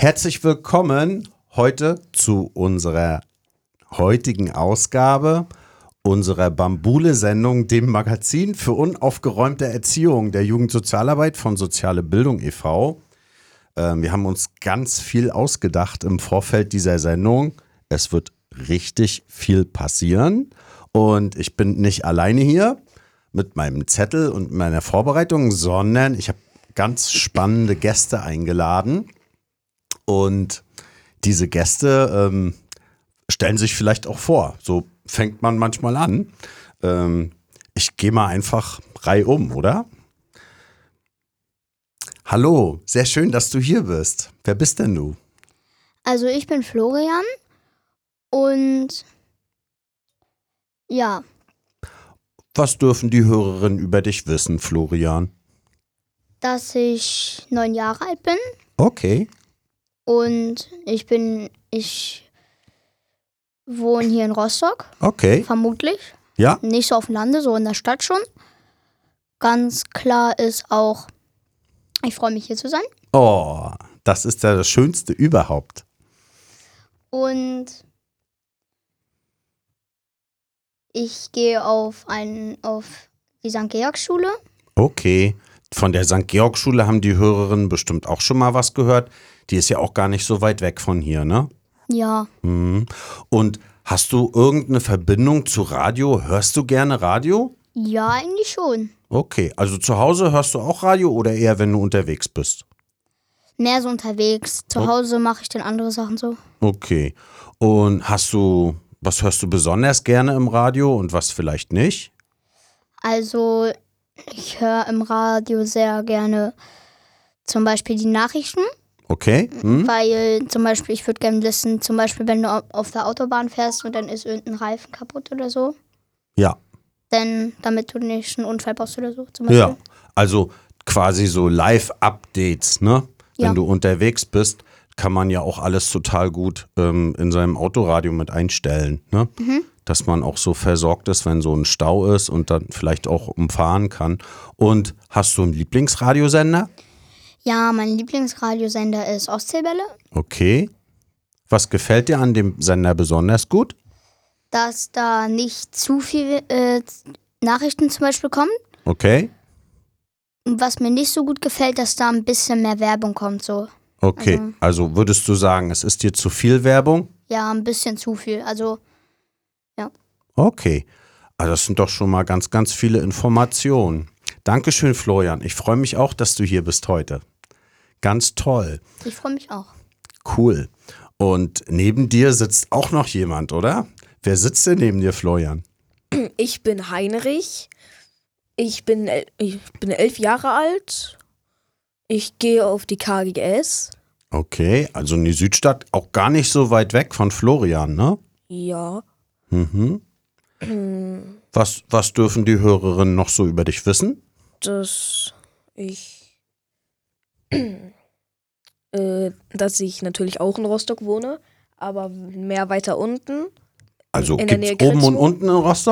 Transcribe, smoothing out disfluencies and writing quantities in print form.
Herzlich willkommen heute zu unserer heutigen Ausgabe unserer Bambule-Sendung, dem Magazin für unaufgeräumte Erziehung der Jugendsozialarbeit von Soziale Bildung e.V. Wir haben uns ganz viel ausgedacht im Vorfeld dieser Sendung. Es wird richtig viel passieren und ich bin nicht alleine hier mit meinem Zettel und meiner Vorbereitung, sondern ich habe ganz spannende Gäste eingeladen. Und diese Gäste stellen sich vielleicht auch vor. So fängt man manchmal an. Ich gehe mal einfach reihum, oder? Hallo, sehr schön, dass du hier bist. Wer bist denn du? Also ich bin Florian und ja, Was dürfen die Hörerinnen über dich wissen, Florian? dass ich 9 Jahre alt bin Okay, und ich wohne hier in Rostock, okay, vermutlich. ja, Nicht so auf dem Lande, so in der Stadt schon. Ganz klar ist auch, ich freue mich hier zu sein. oh, das ist ja das Schönste überhaupt. Und ich gehe auf die St. Georg-Schule. Okay, von der St. Georg-Schule haben die Hörerinnen bestimmt auch schon mal was gehört. Die ist ja auch gar nicht so weit weg von hier, ne? Ja, Mhm. Und hast du irgendeine Verbindung zu Radio? Hörst du gerne Radio? ja, eigentlich schon. Okay, also zu Hause hörst du auch Radio oder eher, wenn du unterwegs bist? Mehr so unterwegs. Zu Hause mache ich dann andere Sachen so. Okay. Und was hörst du besonders gerne im Radio und was vielleicht nicht? Also, ich höre im Radio sehr gerne zum Beispiel die Nachrichten, Okay. weil zum Beispiel ich würde gerne wissen, zum Beispiel wenn du auf der Autobahn fährst und dann ist irgendein Reifen kaputt oder so, Ja. denn damit du nicht einen Unfall baust oder so zum Beispiel. Ja. Also quasi so Live-Updates, ne? Ja. Wenn du unterwegs bist, kann man ja auch alles total gut in seinem Autoradio mit einstellen, ne? Dass man auch so versorgt ist, wenn so ein Stau ist und dann vielleicht auch umfahren kann. Und hast du einen Lieblingsradiosender? Ja, mein Lieblingsradiosender ist Ostseewelle, Okay. Was gefällt dir an dem Sender besonders gut? dass da nicht zu viel Nachrichten zum Beispiel kommen. Okay. Und was mir nicht so gut gefällt, dass da ein bisschen mehr Werbung kommt, so. Okay. Also würdest du sagen, es ist dir zu viel Werbung? Ja, ein bisschen zu viel. Also, Okay. Also das sind doch schon mal ganz, ganz viele Informationen. Dankeschön, Florian. Ich freue mich auch, dass du hier bist heute. Ganz toll. ich freue mich auch. Cool. Und neben dir sitzt auch noch jemand, oder? Wer sitzt denn neben dir, Florian? Ich bin Heinrich. Ich bin 11 Jahre alt. Ich gehe auf die KGS. Okay, also in die Südstadt, auch gar nicht so weit weg von Florian, ne? Ja. Mhm. Was dürfen die Hörerinnen noch so über dich wissen? Dass ich natürlich auch in Rostock wohne, aber mehr weiter unten. Also In der gibt's Nähe oben und Kritzhofen. unten in Rostock?